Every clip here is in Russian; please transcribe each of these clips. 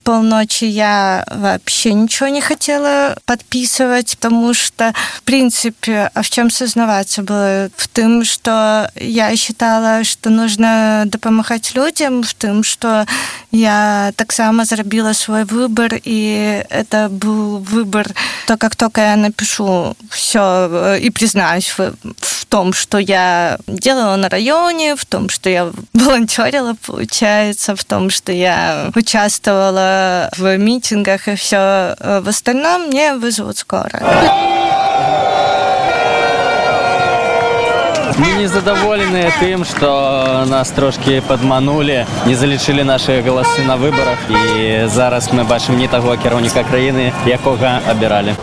полночи я вообще ничего не хотела подписывать, потому что, в принципе, а в чем сознаваться было? В том, что я считала, что нужно допомагать людям, в том, что я так само зробила свой выбор, и это был выбор, то как только я напишу все и признаюсь в том, что я делала на районе, в том, что я волонтерила, получается, в том, что я участвовала в митингах и все в остальном, мне вызовут скорую. Мы не задоволены тем, что нас трошки подманули, не залічили наши голоси на выборах, и зараз мы бачим не того керівника країни, якого обирали.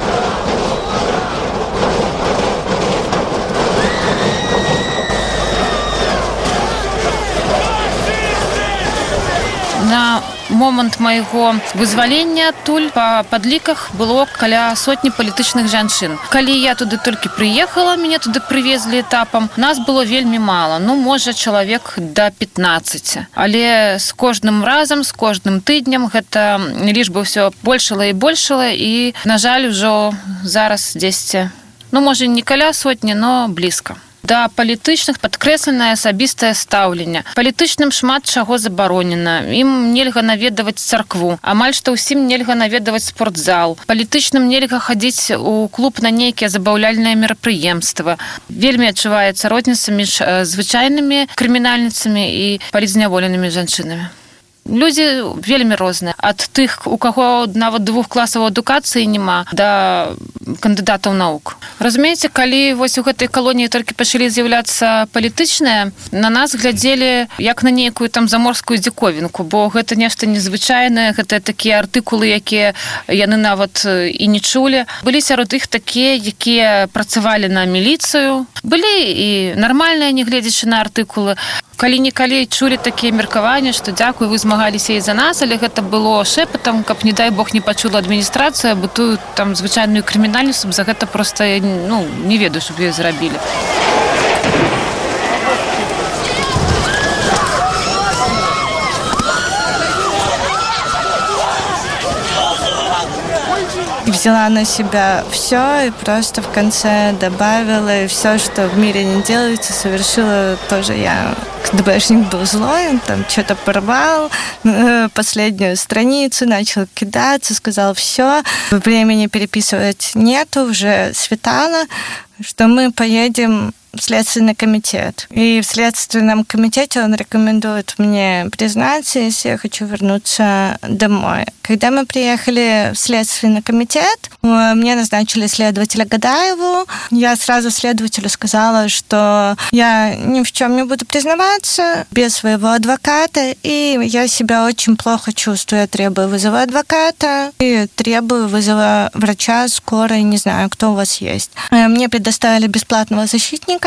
На момант майго вызвалення адтуль па падліках было каля сотні палітычных жанчын. Калі я туды толькі прыехала, мяне туды прывезлі этапам, нас было вельмі мала, можа чалавек да 15. Але з кожным разам, з кожным тыднем гэта лічба ўсё большала і большала, і, на жаль, ужо зараз дзесьці, можа не каля сотні, но блізка. Да палітычных падкрэсленае асабістае стаўленне. Палітычным шмат чаго забаронена. Ім нельга наведаваць царкву. Амаль што ўсім нельга наведаваць спортзал. Палітычным нельга хадзіць у клуб на нейкія забаўляльныя мерапрыемствы. Вельмі адчуваецца розніца між звычайнымі крымінальніцамі і палітзняволенымі жанчынамі. Людзі вельмі розныя. Ад тых, у каго нават 2 класаў адукацыі няма, да кандыдатаў навук. Разумееце, калі вось у гэтай калоніі толькі пачалі з'яўляцца палітычныя, на нас глядзелі як на нейкую там заморскую дзіковінку, бо гэта нешта незвычайнае, гэта такія артыкулы, якія яны нават і не чулі. Былі сярод іх такія, якія працавалі на міліцыю. Былі і нармальныя, не гледзячы на артыкулы. Калі-нікалі чулі такія меркаванні, што дзякуй, вы змагаліся і за нас, але гэта было шэпатам, каб, не дай Бог, не пачула адміністрацыя, бо тую там звычайную крымінальніцу за гэта проста, не ведаю, што б ёй зрабілі. Взяла на себя все и просто в конце добавила, и все, что в мире не делается, совершила тоже я. КДБшник был злой, он там что-то порвал, последнюю страницу, начал кидаться, сказал все, времени переписывать нету, уже светало, что мы поедем в Следственный комитет. И в Следственном комитете он рекомендует мне признаться, если я хочу вернуться домой. Когда мы приехали в Следственный комитет, мне назначили следователя Гадаеву. Я сразу следователю сказала, что я ни в чем не буду признаваться без своего адвоката, и я себя очень плохо чувствую. Я требую вызова адвоката и требую вызова врача, скорой, не знаю, кто у вас есть. Мне предоставили бесплатного защитника,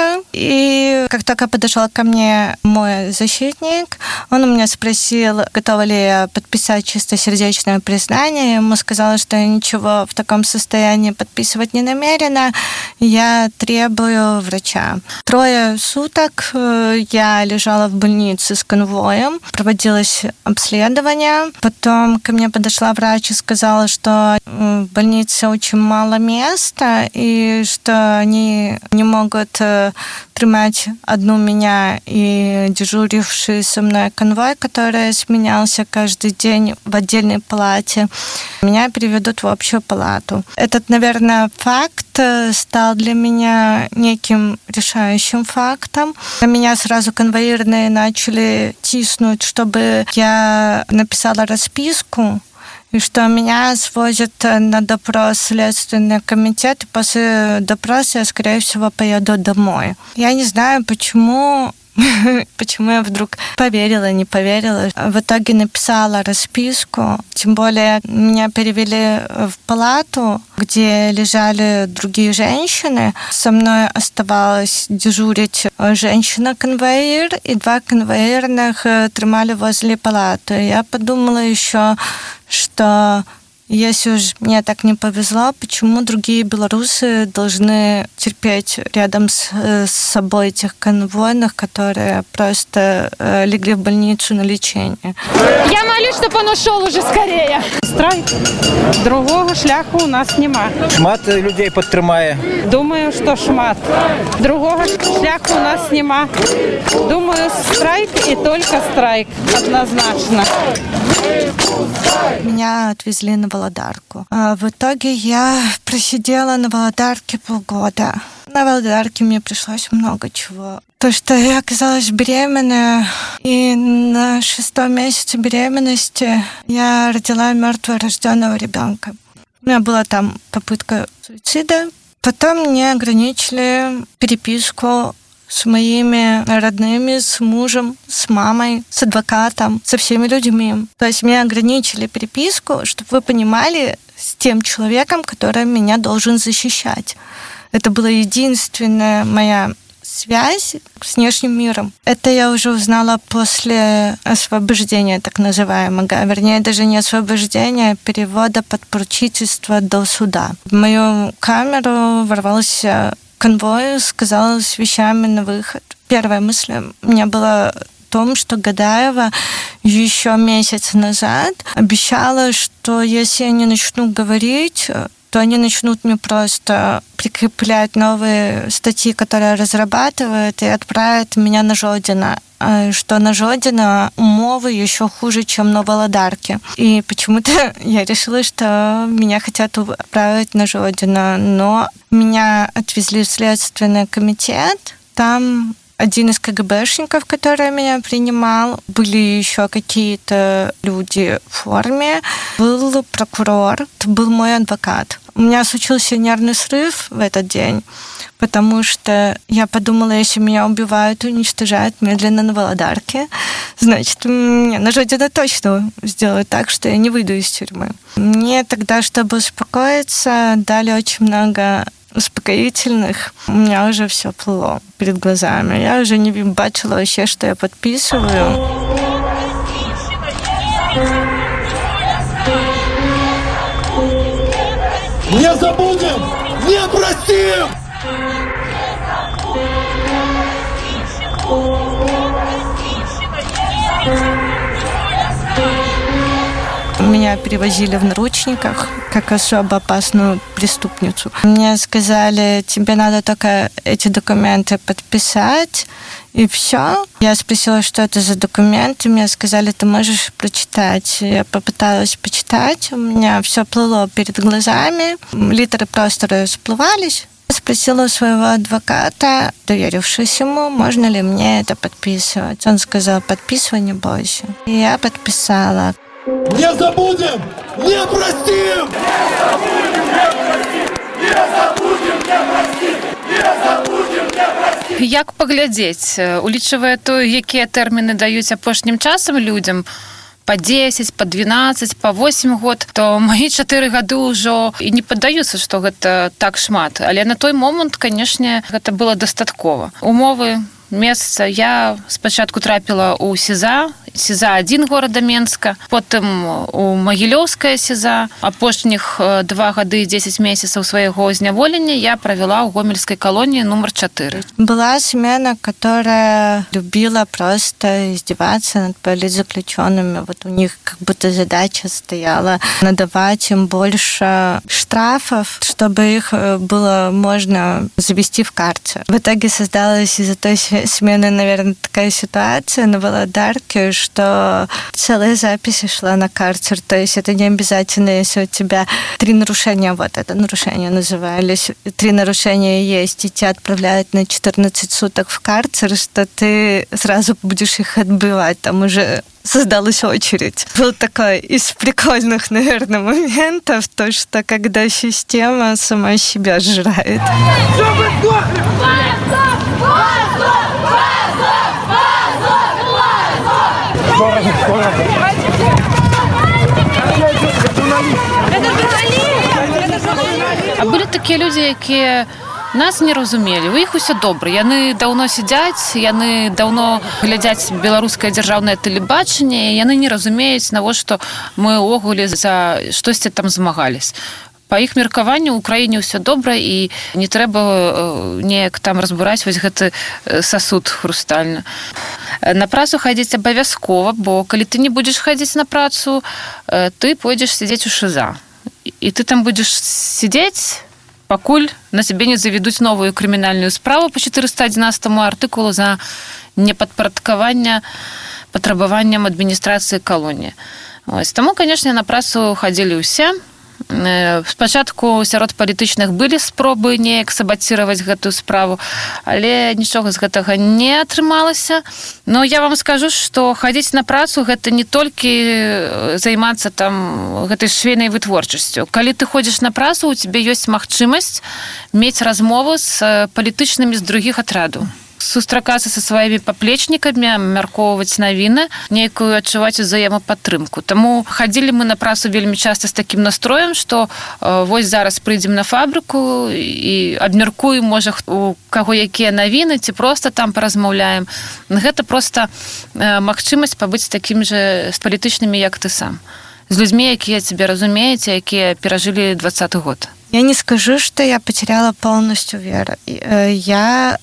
и как только подошел ко мне мой защитник, он у меня спросил, готова ли я подписать чистосердечное признание. Я ему сказала, что я ничего в таком состоянии подписывать не намерена. Я требую врача. 3 суток я лежала в больнице с конвоем, проводилось обследование. Потом ко мне подошла врач и сказала, что в больнице очень мало места, и что они не могут тримать одну меня и дежуривший со мной конвой, который сменялся каждый день в отдельной палате. Меня переведут в общую палату. Этот, наверное, факт стал для меня неким решающим фактом. На меня сразу конвоирные начали тиснуть, чтобы я написала расписку, и что меня свозят на допрос в Следственный комитет, и после допроса я, скорее всего, поеду домой. Я не знаю, почему я вдруг поверила, не поверила. В итоге написала расписку. Тем более меня перевели в палату, где лежали другие женщины. Со мной оставалась дежурить женщина-конвоир, и 2 конвоирных тримали возле палаты. Я подумала еще, что Если уж мне так не повезло, почему другие белорусы должны терпеть рядом с собой этих конвойных, которые просто легли в больницу на лечение? Я молюсь, чтобы он ушел уже скорее. Страйк. Другого шляху у нас нема. Шмат людей підтримає. Думаю, що шмат. Другого шляху у нас нема. Думаю, страйк и только страйк. Однозначно. Меня отвезли на Володарку. В итоге я просидела на Володарке полгода. На Володарке мне пришлось много чего. То, что я оказалась беременная, и на 6-м месяце беременности я родила мертворожденного ребенка. У меня была там попытка суицида. Потом мне ограничили переписку с моими родными, с мужем, с мамой, с адвокатом, со всеми людьми. То есть мне ограничили переписку, чтобы вы понимали, с тем человеком, который меня должен защищать. Это была единственная моя связь с внешним миром. Это я уже узнала после освобождения, так называемого. Вернее, даже не освобождения, а перевода под поручительство до суда. В мою камеру ворвался конвой, сказал с вещами на выход. Первая мысль у меня была о том, что Гадаева еще месяц назад обещала, что если я не начну говорить, то они начнут мне просто прикреплять новые статьи, которые разрабатывают, и отправят меня на Жодино. Что на Жодино умовы еще хуже, чем на Володарке. И почему-то я решила, что меня хотят отправить на Жодино. Но меня отвезли в Следственный комитет. Там один из КГБшников, который меня принимал, были еще какие-то люди в форме, был прокурор, это был мой адвокат. У меня случился нервный срыв в этот день, потому что я подумала, если меня убивают и уничтожают медленно на Володарке, значит, мне на Жодино точно сделают так, что я не выйду из тюрьмы. Мне тогда, чтобы успокоиться, дали очень много успокоительных. У меня уже все плыло перед глазами. Я уже не бачила вообще, что я подписываю. Не забудем! Не простим! Меня перевозили в наручниках как особо опасную преступницу. Мне сказали, тебе надо только эти документы подписать, и все. Я спросила, что это за документы. Мне сказали, ты можешь прочитать. Я попыталась почитать. У меня все плыло перед глазами. Литеры просто расплывались. Я спросила у своего адвоката, доверившись ему, можно ли мне это подписывать. Он сказал, подписывай, не бойся. И я подписала. Не забудем! Не простим! Не забудем, не простим! Не забудем, не простим! Не забудем, не простим! Як паглядзець, улічвае то, якія тэрміны даюць апошнім часам людзям, по 10, по 12, по 8 год, то мои 4 гады ўжо і не паддаюцца, што гэта так шмат. Але на той момант, канешне, гэта было дастаткова. Умовы, месца. Я спачатку трапіла ў СІЗА-1 горада Менска, потым у Магілёўскае СІЗА. Апошніх 2 гады і 10 месяцаў свайго зняволення я правяла ў гомельскай калоніі номер 4. Была смена, которая любила просто издеваться над политзаключенными. Вот у них как будто задача стояла надавать им больше штрафов, чтобы их было можно завести в карцер. В итоге создалась из-за той смены, наверное, такая ситуация на Володарке, что целая запись шла на карцер. То есть это не обязательно, если у тебя 3 нарушения, вот это нарушения назывались, 3 нарушения есть, и тебя отправляют на 14 суток в карцер, что ты сразу будешь их отбывать. Там уже создалась очередь. Был такой из прикольных, наверное, моментов, то, что когда система сама себя сжирает. А были такие люди, якія Нас не разумелі, у іх усё добра. Яны даўно сядзяць, яны даўно глядзяць беларускае дзяржаўнае тэлебачанне, яны не разумеюць, навошта мы ўвогуле за штосьці там змагались. Па іх меркаванню ў краіне ўсё добра і не трэба неяк там разбураць вось гэты сасуд хрустальны. На працу хадзіць абавязкова, бо калі ты не будзеш хадзіць на працу, ты пойдзеш сядзець у ШЗА. І ты там будзеш сядзець, пакуль на сябе не заведуць новую крымінальную справу по 411 артыкулу за непадпарадкаванне патрабаванням адміністрацыі калоніі. Таму, канешне, на працу хадзілі ўсе. Спачатку сярод палітычных былі спробы неяк сабаціраваць гэтую справу, але нічога з гэтага не атрымалася. Но я вам скажу, што хадзіць на працу гэта не толькі займацца там гэтай швейнай вытворчасцю. Калі ты ходзіш на працу, у цябе ёсць магчымасць мець размову з палітычнымі з другіх атрадаў. Сустракацца са сваімі паплечнікамі, абмяркоўваць навіны, нейкую адчуваць узаемападтрымку. Таму хадзілі мы на працу вельмі часта з такім настроем, што вось зараз прыйдзем на фабрыку і абмяркуем, можа, у каго якія навіны, ці проста там паразмаўляем. Гэта проста магчымасць пабыць такім жа з палітычнымі, як ты сам. З людзьмі, якія цябе разумеюць, якія перажылі 20-й год. Я не скажу, что я потеряла полностью веру. Я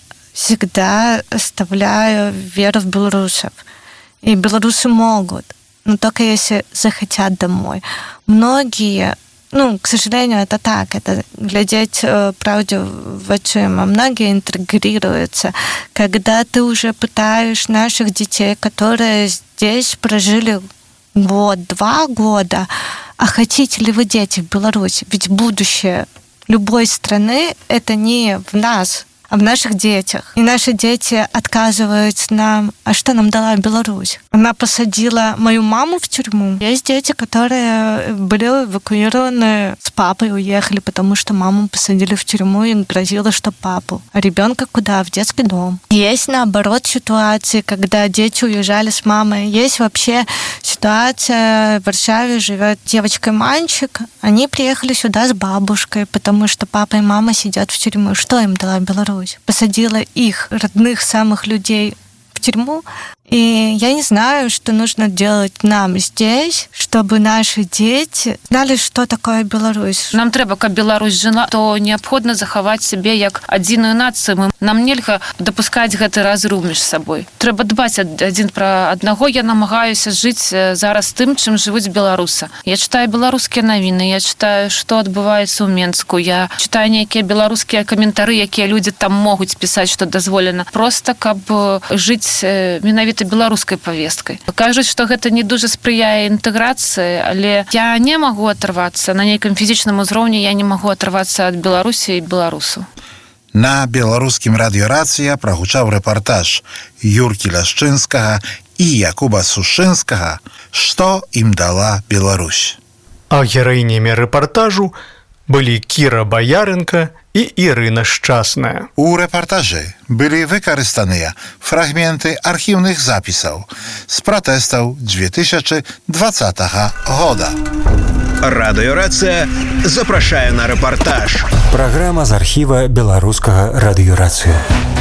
всегда оставляю веру в белорусов. И белорусы могут, но только если захотят домой. Многие, к сожалению, это так, это глядеть правде в очима. Многие интегрируются. Когда ты уже пытаешь наших детей, которые здесь прожили год, 2 года, а хотите ли вы, дети, в Беларуси? Ведь будущее любой страны – это не в нас, а в наших детях. И наши дети отказываются нам. А что нам дала Беларусь? Она посадила мою маму в тюрьму. Есть дети, которые были эвакуированы с папой, уехали, потому что маму посадили в тюрьму и грозило, что папу. А ребенка куда? В детский дом. Есть, наоборот, ситуации, когда дети уезжали с мамой. Есть вообще ситуация, в Варшаве живет девочка и мальчик. Они приехали сюда с бабушкой, потому что папа и мама сидят в тюрьме. Что им дала Беларусь? Посадила их, родных самых людей, в тюрьму. И я не знаю, что нужно делать нам здесь, чтобы наши дети знали, что такое Беларусь. Нам трэба, каб Беларусь жила, то неабходна захаваць сябе як адзіную нацыю. Нам нельга дапускаць гэты разрыў між сабой. Трэба дбаць адзін пра аднаго. Я намагаюся жыць зараз тым, чым жывуць беларусы. Я чытаю беларускія навіны, я чытаю, што адбываецца ў Менску. Я чытаю нейкія беларускія каментары, якія людзі там могуць пісаць, што дазволена. Проста, каб жыць менавіта беларускай павесткай. Кажуць, што гэта не дужа спрыяе інтэграцыі, але я не магу атрывацца на нейкім фізічным узроўні, я не магу атрывацца ад Беларусі і беларусаў. На беларускім радыёрацыя прагучаў рэпартаж Юркі Ляшчынскага і Якуба Сушынскага «Што ім дала Беларусь». А гераінямі рэпартажу былі Кіра Баярынка і Ірына Шчасная. У рэпартажы былі выкарыстаныя фрагменты архіўных запісаў з пратэстаў 2020 года. Радыёрацыя запрашае на рэпартаж. Праграма з архіва беларускага радыёрацыі.